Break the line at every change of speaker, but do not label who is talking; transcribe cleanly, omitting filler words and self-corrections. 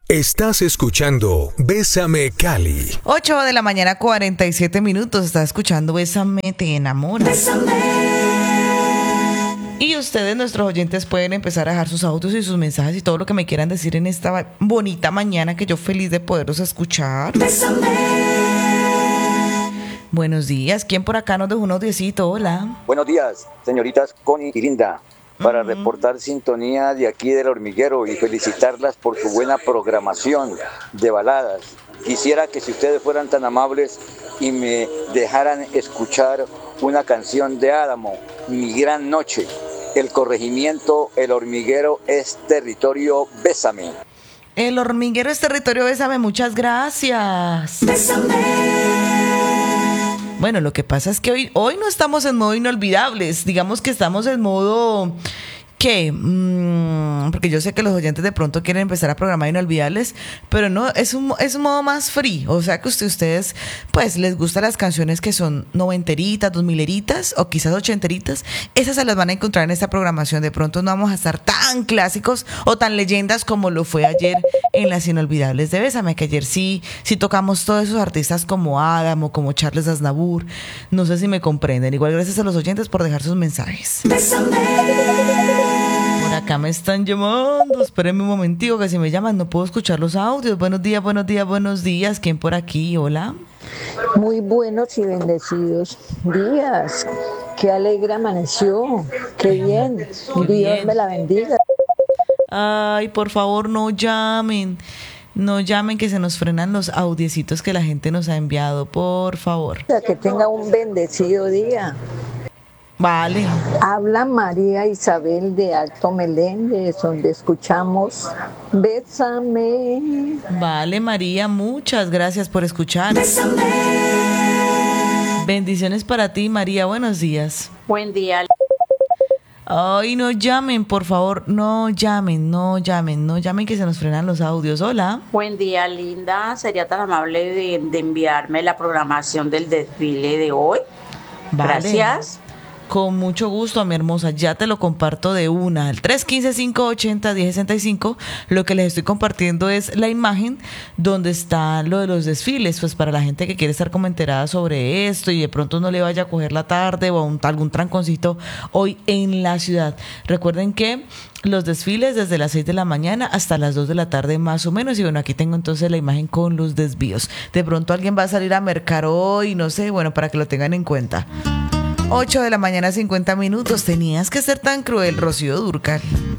Estás escuchando Bésame Cali.
8 de la mañana, 47 minutos. Estás escuchando Bésame, te enamoras. Bésame. Y ustedes, nuestros oyentes, pueden empezar a dejar sus audios y sus mensajes y todo lo que me quieran decir en esta bonita mañana, que yo feliz de poderlos escuchar. Bésame. Buenos días. ¿Quién por acá nos dejó un audiecito? Hola.
Buenos días, señoritas Connie y Linda. Para reportar sintonía de aquí del Hormiguero y felicitarlas por su buena programación de baladas. Quisiera que si ustedes fueran tan amables y me dejaran escuchar una canción de Adamo, Mi Gran Noche. El corregimiento El Hormiguero es territorio, bésame.
El Hormiguero es territorio, bésame, muchas gracias. Bésame. Bueno, lo que pasa es que hoy no estamos en modo inolvidables, digamos que estamos en modo... ¿Qué? Porque yo sé que los oyentes de pronto quieren empezar a programar inolvidables, pero no, es un modo más free. O sea que ustedes, pues, les gustan las canciones que son noventeritas, 2000eritas o quizás 80eritas. Esas se las van a encontrar en esta programación. De pronto no vamos a estar tan clásicos o tan leyendas como lo fue ayer en las inolvidables de Bésame, que ayer sí tocamos todos esos artistas como Adam o como Charles Aznavour. No sé si me comprenden. Igual gracias a los oyentes por dejar sus mensajes. Bésame. Por acá me están llamando. Espérenme un momentico, que si me llaman no puedo escuchar los audios. Buenos días, buenos días, buenos días. ¿Quién por aquí? Hola.
Muy buenos y bendecidos días. Qué alegre amaneció. Qué bien. Dios bien. Me la bendiga.
Ay, por favor, no llamen. No llamen, que se nos frenan los audiecitos que la gente nos ha enviado, por favor.
Que tenga un bendecido día.
Vale.
Habla María Isabel de Alto Meléndez, donde escuchamos Bésame.
Vale, María, muchas gracias por escuchar. Bésame. Bendiciones para ti, María, buenos días.
Buen día.
Ay, no llamen, por favor, no llamen, que se nos frenan los audios. Hola.
Buen día, Linda. ¿Sería tan amable de enviarme la programación del desfile de hoy?
Vale.
Gracias.
Con mucho gusto, mi hermosa, ya te lo comparto de una. Al 315-580-1065, lo que les estoy compartiendo es la imagen donde está lo de los desfiles, pues para la gente que quiere estar como enterada sobre esto y de pronto no le vaya a coger la tarde o algún tranconcito hoy en la ciudad. Recuerden que los desfiles desde las 6 de la mañana hasta las 2 de la tarde más o menos. Y bueno, aquí tengo entonces la imagen con los desvíos. De pronto alguien va a salir a mercar hoy, no sé, bueno, para que lo tengan en cuenta. 8 de la mañana, 50 minutos. Tenías que ser tan cruel, Rocío Dúrcal.